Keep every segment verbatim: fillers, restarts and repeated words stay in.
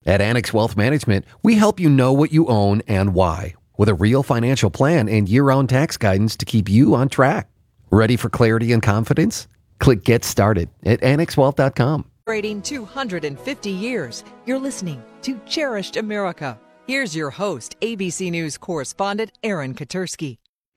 At Annex Wealth Management, we help you know what you own and why, with a real financial plan and year-round tax guidance to keep you on track. Ready for clarity and confidence? Click Get Started at annex wealth dot com. Celebrating two hundred fifty years, you're listening to Cherished America. Here's your host, A B C News correspondent Aaron Katersky.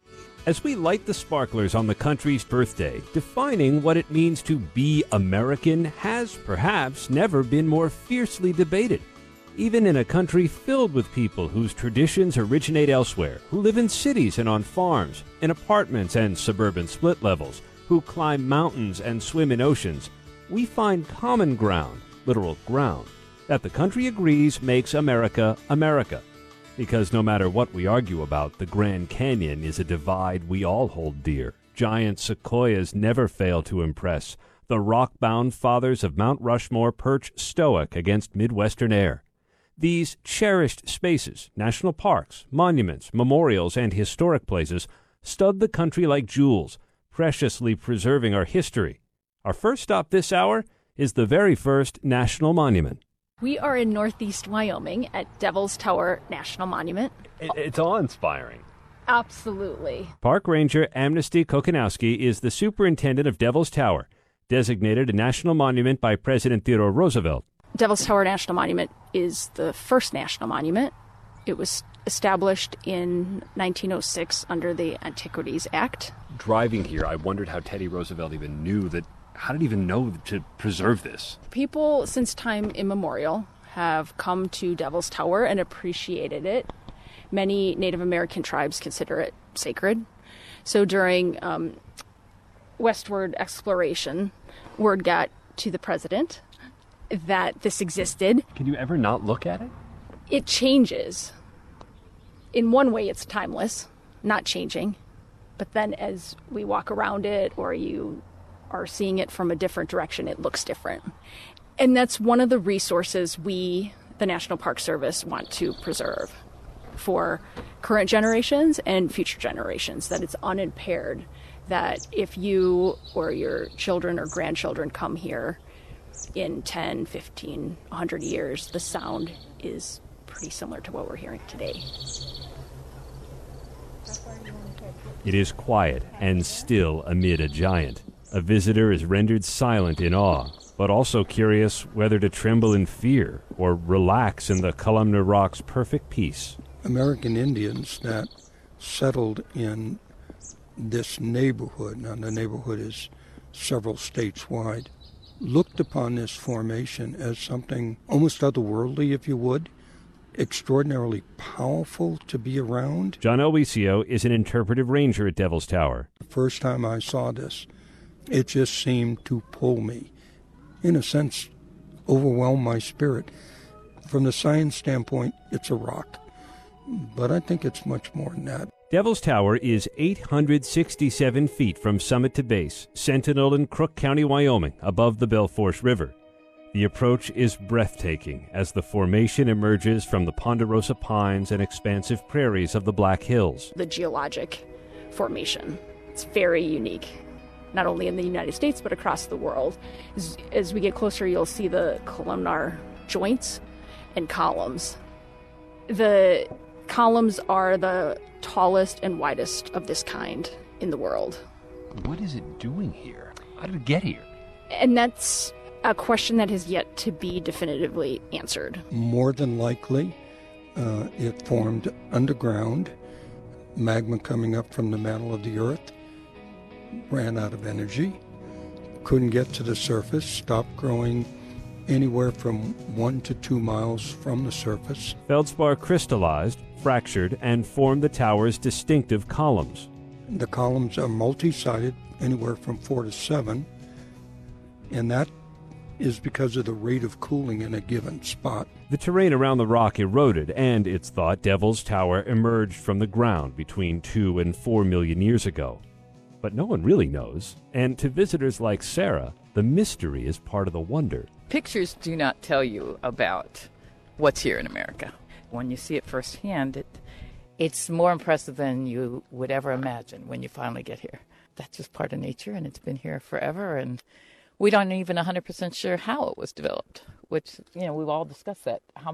As we light the sparklers on the country's birthday, defining what it means to be American has perhaps never been more fiercely debated. Even in a country filled with people whose traditions originate elsewhere, who live in cities and on farms, in apartments and suburban split levels, who climb mountains and swim in oceans, we find common ground, literal ground, that the country agrees makes America America. Because no matter what we argue about, the Grand Canyon is a divide we all hold dear. Giant sequoias never fail to impress. The rock-bound fathers of Mount Rushmore perch stoic against Midwestern air. These cherished spaces, national parks, monuments, memorials, and historic places stud the country like jewels, preciously preserving our history. Our first stop this hour is the very first national monument. We are in northeast Wyoming at Devil's Tower National Monument. It's awe-inspiring. Absolutely. Park Ranger Amnesty Kokanowski is the superintendent of Devil's Tower, designated a national monument by President Theodore Roosevelt. Devil's Tower National Monument is the first national monument. It was established in nineteen oh six under the Antiquities Act. Driving here, I wondered how Teddy Roosevelt even knew that. How did he even know to preserve this? People since time immemorial have come to Devil's Tower and appreciated it. Many Native American tribes consider it sacred. So during um, westward exploration, word got to the president that this existed. Can you ever not look at it? It changes. In one way, it's timeless, not changing. But then as we walk around it or you are seeing it from a different direction, it looks different. And that's one of the resources we, the National Park Service, want to preserve for current generations and future generations, that it's unimpaired, that if you or your children or grandchildren come here in ten, fifteen, one hundred years, the sound is pretty similar to what we're hearing today. It is quiet and still amid a giant. A visitor is rendered silent in awe, but also curious whether to tremble in fear or relax in the columnar rock's perfect peace. American Indians that settled in this neighborhood, now the neighborhood is several states wide, looked upon this formation as something almost otherworldly, if you would, extraordinarily powerful to be around. John Elwisio is an interpretive ranger at Devil's Tower. The first time I saw this, it just seemed to pull me, in a sense, overwhelm my spirit. From the science standpoint, it's a rock, but I think it's much more than that. Devil's Tower is eight hundred sixty-seven feet from summit to base, Sentinel in Crook County, Wyoming, above the Belforce River. The approach is breathtaking as the formation emerges from the ponderosa pines and expansive prairies of the Black Hills. The geologic formation, it's very unique, not only in the United States, but across the world. As, as we get closer, you'll see the columnar joints and columns. The columns are the tallest and widest of this kind in the world. What is it doing here? How did it get here? And that's a question that has yet to be definitively answered. More than likely, uh, it formed underground, magma coming up from the mantle of the earth, ran out of energy, couldn't get to the surface, stopped growing anywhere from one to two miles from the surface. Feldspar crystallized, fractured, and formed the tower's distinctive columns. The columns are multi-sided, anywhere from four to seven, and that is because of the rate of cooling in a given spot. The terrain around the rock eroded, and it's thought Devil's Tower emerged from the ground between two and four million years ago. But no one really knows, and to visitors like Sarah, the mystery is part of the wonder. Pictures do not tell you about what's here in America. When you see it firsthand, it, it's more impressive than you would ever imagine when you finally get here. That's just part of nature, and it's been here forever, and we don't even one hundred percent sure how it was developed, which, you know, we've all discussed that. How